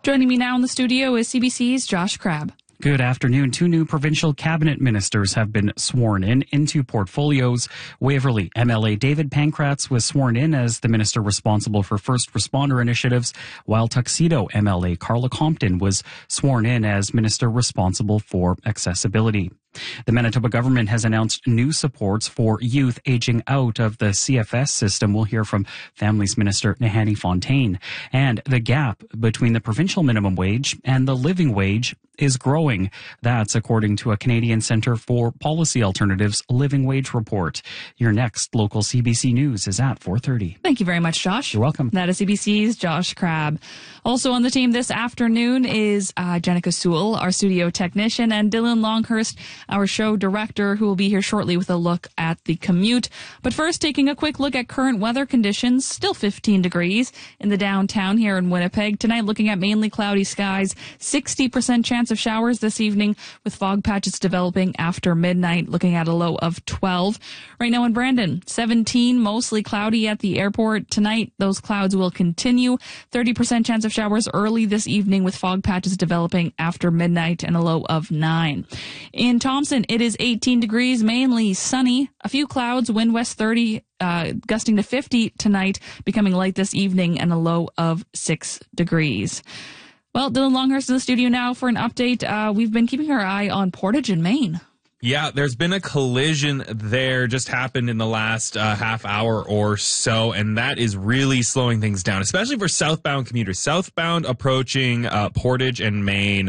Joining me now in the studio is CBC's Josh Crabb. Good afternoon. 2 new provincial cabinet ministers have been sworn into portfolios. Waverley MLA David Pankratz was sworn in as the minister responsible for first responder initiatives, while Tuxedo MLA Carla Compton was sworn in as minister responsible for accessibility. The Manitoba government has announced new supports for youth aging out of the CFS system. We'll hear from Families Minister Nahanni Fontaine. And the gap between the provincial minimum wage and the living wage is growing. That's according to a Canadian Centre for Policy Alternatives living wage report. Your next local CBC News is at 4:30. Thank you very much, Josh. You're welcome. That is CBC's Josh Crabb. Also on the team this afternoon is Jenica Sewell, our studio technician, and Dylan Longhurst, our show director, who will be here shortly with a look at the commute. But first, taking a quick look at current weather conditions. Still 15 degrees in the downtown here in Winnipeg. Tonight, looking at mainly cloudy skies, 60% chance of showers this evening with fog patches developing after midnight, looking at a low of 12. Right now in Brandon, 17, mostly cloudy at the airport. Tonight, those clouds will continue. 30% chance of showers early this evening with fog patches developing after midnight and a low of 9. In Thompson, it is 18 degrees, mainly sunny. A few clouds, wind west 30, gusting to 50 tonight, becoming light this evening and a low of 6 degrees. Well, Dylan Longhurst in the studio now for an update. We've been keeping our eye on Portage in Maine. Yeah, there's been a collision there, just happened in the last half hour or so, and that is really slowing things down, especially for southbound commuters. Southbound approaching Portage and Maine,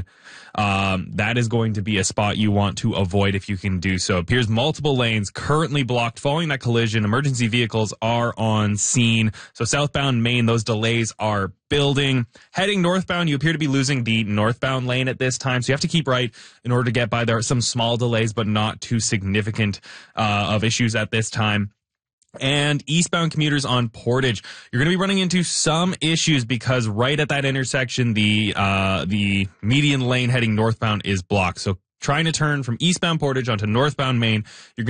that is going to be a spot you want to avoid if you can do so. It appears multiple lanes currently blocked following that collision. Emergency vehicles are on scene. So southbound Maine, those delays are building. Heading northbound, you appear to be losing the northbound lane at this time, so you have to keep right in order to get by. There are some small delays, but not too significant of issues at this time. And eastbound commuters on Portage, you're going to be running into some issues because right at that intersection, the median lane heading northbound is blocked. So trying to turn from eastbound Portage onto northbound Maine, you're